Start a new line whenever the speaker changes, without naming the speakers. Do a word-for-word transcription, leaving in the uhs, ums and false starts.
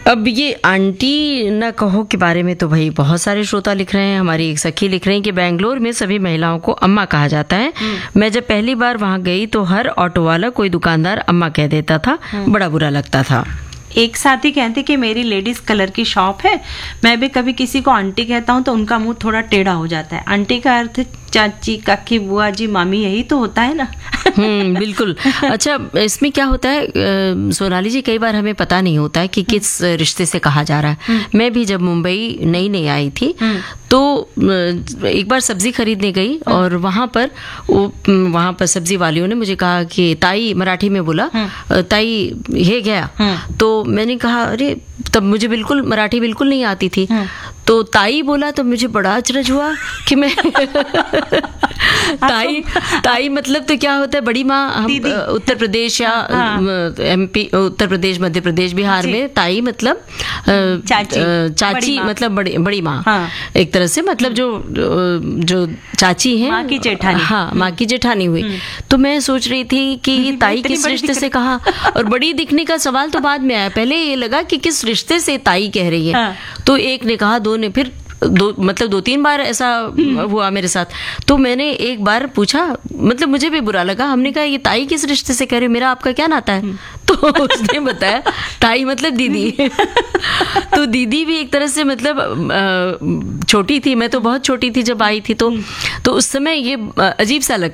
अब ये आंटी न कहो के बारे में तो भाई बहुत सारे श्रोता लिख रहे हैं। हमारी एक सखी लिख रही हैं कि बेंगलोर में सभी महिलाओं को अम्मा कहा जाता है। मैं जब पहली बार वहां गई तो हर ऑटो वाला कोई दुकानदार अम्मा कह देता था, बड़ा बुरा लगता था।
एक साथी कहते कि मेरी लेडीज कलर की शॉप है, मैं भी कभी किसी को आंटी कहता हूँ तो उनका मुंह थोड़ा टेढ़ा हो जाता है। आंटी का अर्थ चाची, काकी, बुआ जी, मामी, यही तो होता है ना।
हम्म, बिल्कुल। अच्छा, इसमें क्या होता है सोनाली जी, कई बार हमें पता नहीं होता है कि किस रिश्ते से कहा जा रहा है। मैं भी जब मुंबई नई नई आई थी तो एक बार सब्जी खरीदने गई और वहां पर वहां पर सब्जी वालियों ने मुझे कहा कि ताई, मराठी में बोला, ताई हे गया। तो मैंने कहा अरे, तब मुझे बिल्कुल मराठी बिल्कुल नहीं आती थी। तो ताई बोला तो मुझे बड़ा अचरज हुआ कि मैं ताई ताई मतलब तो क्या होता है, बड़ी माँ। हम उत्तर प्रदेश या एमपी, उत्तर प्रदेश, मध्य प्रदेश, बिहार में ताई मतलब चाची, चाची मतलब बड़ी बड़ी माँ। हाँ। एक तरह से मतलब जो जो चाची है,
माँ की जेठानी।
हाँ, माँ की जेठानी हुई। तो मैं सोच रही थी कि ताई किस रिश्ते से कहा, और बड़ी दिखने का सवाल तो बाद में आया। पहले ये लगा कि किस रिश्ते से ताई कह रही है। हाँ। तो एक ने कहा, दो ने, फिर दो मतलब दो तीन बार ऐसा हुआ मेरे साथ। तो मैंने एक बार पूछा, मतलब मुझे भी बुरा लगा। हमने कहा ये ताई किस रिश्ते से कह रहे हो, मेरा आपका क्या नाता है? तो उसने बताया ताई मतलब दीदी। तो दीदी भी एक तरह से मतलब छोटी थी, मैं तो बहुत छोटी थी जब आई थी। तो तो उस समय ये अजीब सा लगता